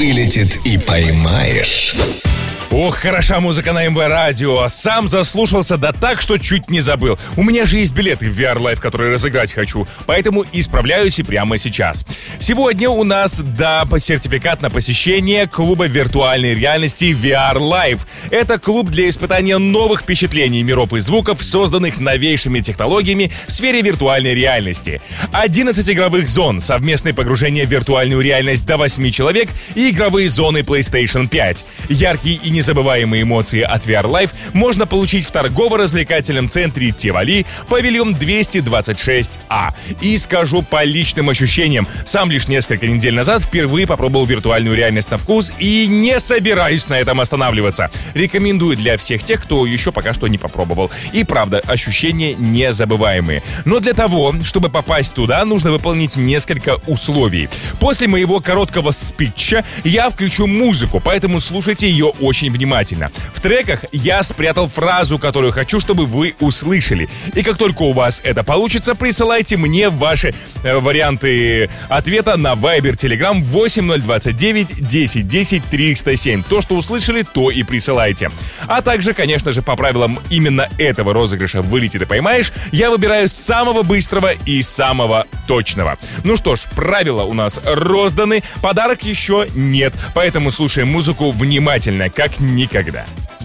вылетит и поймаешь. Ох, хороша музыка на МВ Радио. Сам заслушался да так, что чуть не забыл. У меня же есть билеты в VR Live, которые разыграть хочу. Поэтому исправляюсь и прямо сейчас. Сегодня у нас, сертификат на посещение клуба виртуальной реальности VR Live. Это клуб для испытания новых впечатлений, миров и звуков, созданных новейшими технологиями в сфере виртуальной реальности. 11 игровых зон, совместное погружение в виртуальную реальность до 8 человек и игровые зоны PlayStation 5. Яркие и незабываемые эмоции от VR Live можно получить в торгово-развлекательном центре Тивали, павильон 226А. И скажу по личным ощущениям, сам лишь несколько недель назад впервые попробовал виртуальную реальность на вкус и не собираюсь на этом останавливаться. Рекомендую для всех тех, кто еще пока что не попробовал. И правда, ощущения незабываемые. Но для того, чтобы попасть туда, нужно выполнить несколько условий. После моего короткого спича я включу музыку, поэтому слушайте ее очень внимательно. В треках я спрятал фразу, которую хочу, чтобы вы услышали. И как только у вас это получится, присылайте мне ваши варианты ответа на Viber, Telegram 8029 1010 307. То, что услышали, то и присылайте. А также, конечно же, по правилам именно этого розыгрыша «Вылетит и поймаешь», я выбираю самого быстрого и самого точного. Ну что ж, правила у нас розданы, подарок еще нет, поэтому слушаем музыку внимательно, как никогда.